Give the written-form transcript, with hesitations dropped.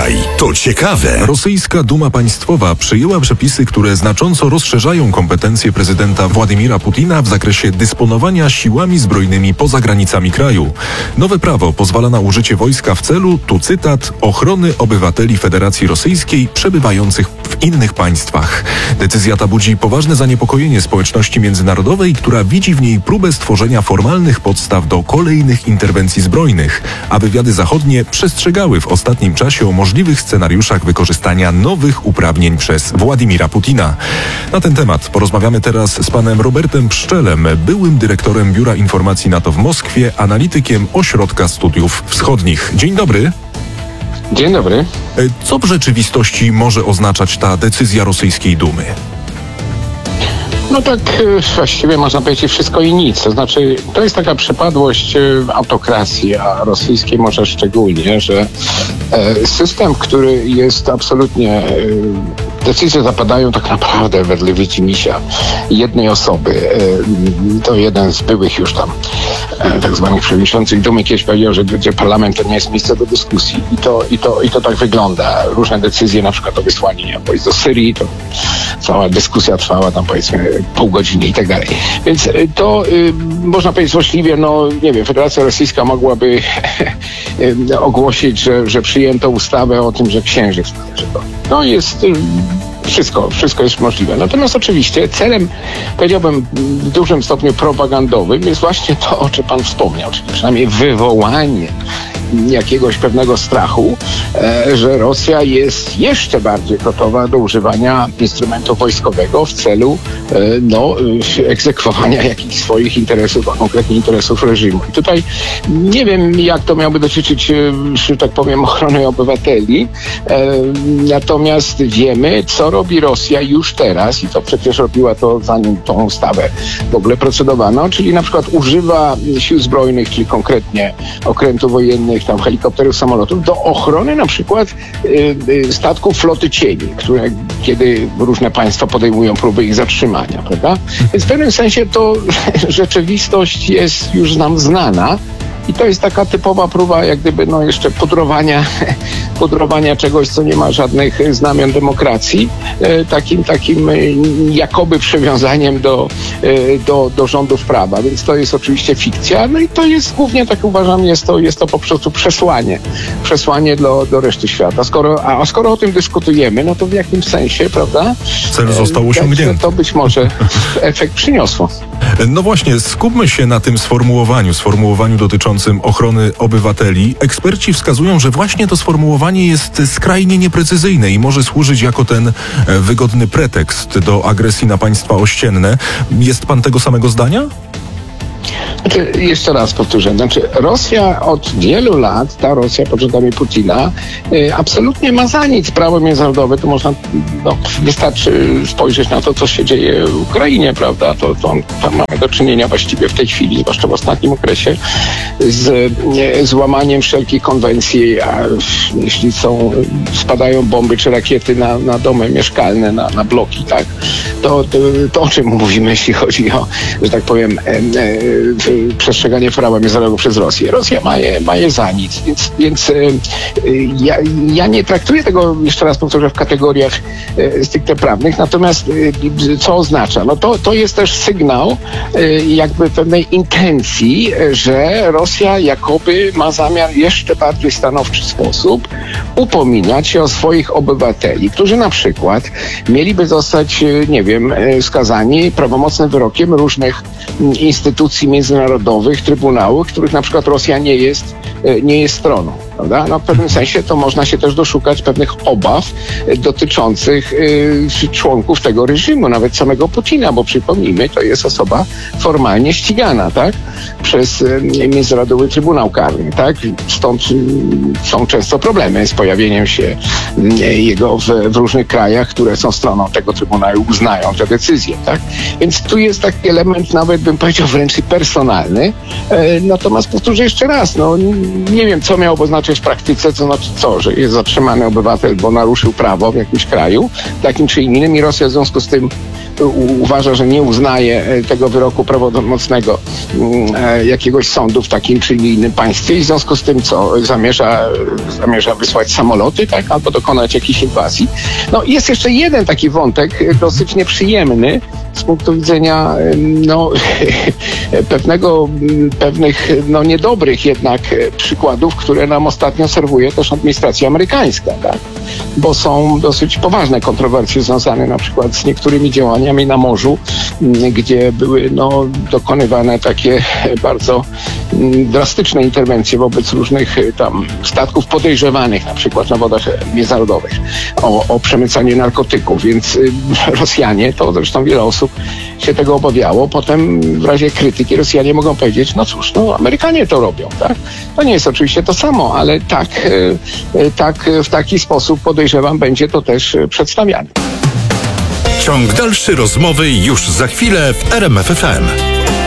Poczekaj, to ciekawe. Rosyjska Duma Państwowa przyjęła przepisy, które znacząco rozszerzają kompetencje prezydenta Władimira Putina w zakresie dysponowania siłami zbrojnymi poza granicami kraju. Nowe prawo pozwala na użycie wojska w celu, tu cytat, ochrony obywateli Federacji Rosyjskiej przebywających w innych państwach. Decyzja ta budzi poważne zaniepokojenie społeczności międzynarodowej, która widzi w niej próbę stworzenia formalnych podstaw do kolejnych interwencji zbrojnych, a wywiady zachodnie przestrzegały w ostatnim czasie o możliwych scenariuszach wykorzystania nowych uprawnień przez Władimira Putina. Na ten temat porozmawiamy teraz z panem Robertem Pszczelem, byłym dyrektorem Biura Informacji NATO w Moskwie, analitykiem Ośrodka Studiów Wschodnich. Dzień dobry. Dzień dobry. Co w rzeczywistości może oznaczać ta decyzja rosyjskiej Dumy? No tak właściwie można powiedzieć wszystko i nic. To znaczy, to jest taka przypadłość autokracji, a rosyjskiej może szczególnie, że system, który jest absolutnie... Decyzje zapadają tak naprawdę wedle widzimisię jednej osoby. To jeden z byłych już tam tak zwanych przewodniczących Dumy kiedyś powiedział, że parlament to nie jest miejsce do dyskusji. I to tak wygląda. Różne decyzje, na przykład o wysłaniu wojsk do Syrii, to cała dyskusja trwała tam powiedzmy pół godziny i tak dalej. Więc to można powiedzieć złośliwie, no nie wiem, Federacja Rosyjska mogłaby ogłosić, że przyjęto ustawę o tym, że księżyc należy do nich. To jest wszystko jest możliwe. Natomiast oczywiście celem, powiedziałbym, w dużym stopniu propagandowym jest właśnie to, o czym pan wspomniał, czyli przynajmniej wywołanie jakiegoś pewnego strachu, że Rosja jest jeszcze bardziej gotowa do używania instrumentu wojskowego w celu egzekwowania jakichś swoich interesów, a konkretnie interesów reżimu. I tutaj nie wiem, jak to miałoby dotyczyć, że tak powiem, ochrony obywateli, natomiast wiemy, co robi Rosja już teraz i to przecież robiła to zanim tą ustawę w ogóle procedowano, czyli na przykład używa sił zbrojnych, czyli konkretnie okrętów wojennych, tam helikopterów, samolotów, do ochrony na przykład statków floty cieni, które kiedy różne państwa podejmują próby ich zatrzymania, prawda? Więc w pewnym sensie to rzeczywistość jest już nam znana. I to jest taka typowa próba jak gdyby jeszcze pudrowania czegoś, co nie ma żadnych znamion demokracji, takim jakoby przywiązaniem do rządów prawa. Więc to jest oczywiście fikcja. No i to jest głównie, tak uważam, jest to po prostu przesłanie do reszty świata. Skoro o tym dyskutujemy, no to w jakimś sensie, prawda? Cel został osiągnięty. To być może efekt przyniosło. No właśnie, skupmy się na tym sformułowaniu dotyczącym ochrony obywateli. Eksperci wskazują, że właśnie to sformułowanie jest skrajnie nieprecyzyjne i może służyć jako ten wygodny pretekst do agresji na państwa ościenne. Jest pan tego samego zdania? Jeszcze raz powtórzę. Rosja od wielu lat, ta Rosja pod rządami Putina, absolutnie ma za nic prawo międzynarodowe. To wystarczy spojrzeć na to, co się dzieje w Ukrainie, prawda? To tam mamy do czynienia właściwie w tej chwili, zwłaszcza w ostatnim okresie, z złamaniem wszelkich konwencji, a jeśli spadają bomby czy rakiety na domy mieszkalne, na bloki, tak? To o czym mówimy, jeśli chodzi o, że tak powiem, przestrzeganie prawa międzynarodowego przez Rosję. Rosja ma je za nic, więc ja nie traktuję tego, jeszcze raz powtórzę, w kategoriach stricte prawnych, natomiast co oznacza? No to jest też sygnał jakby pewnej intencji, że Rosja jakoby ma zamiar jeszcze bardziej stanowczy sposób upominać się o swoich obywateli, którzy na przykład mieliby zostać, nie wiem, skazani prawomocnym wyrokiem różnych instytucji międzynarodowych, trybunałów, których na przykład Rosja nie jest stroną. Prawda? No, w pewnym sensie to można się też doszukać pewnych obaw dotyczących członków tego reżimu, nawet samego Putina, bo przypomnijmy, to jest osoba formalnie ścigana, tak? Przez Międzynarodowy Trybunał Karny, tak? Stąd są często problemy z pojawieniem się jego w różnych krajach, które są stroną tego Trybunału, uznają te decyzje, tak? Więc tu jest taki element, nawet bym powiedział wręcz personalny. Natomiast powtórzę jeszcze raz, nie wiem, co miało oznaczać przecież w praktyce to znaczy co, że jest zatrzymany obywatel, bo naruszył prawo w jakimś kraju, takim czy innym i Rosja w związku z tym uważa, że nie uznaje tego wyroku prawomocnego jakiegoś sądu w takim czy innym państwie i w związku z tym co? Zamierza wysłać samoloty, tak? Albo dokonać jakiejś inwazji. No jest jeszcze jeden taki wątek dosyć nieprzyjemny z punktu widzenia pewnych niedobrych jednak przykładów, które nam ostatnio serwuje też administracja amerykańska, tak? Bo są dosyć poważne kontrowersje związane na przykład z niektórymi działaniami na morzu, gdzie były dokonywane takie bardzo drastyczne interwencje wobec różnych tam statków podejrzewanych na przykład na wodach międzynarodowych o przemycanie narkotyków, więc Rosjanie, to zresztą wiele osób się tego obawiało, potem w razie krytyki Rosjanie mogą powiedzieć, no cóż, Amerykanie to robią, tak? To nie jest oczywiście to samo, ale tak w taki sposób podejrzewam będzie to też przedstawiane. Ciąg dalszy rozmowy już za chwilę w RMF FM.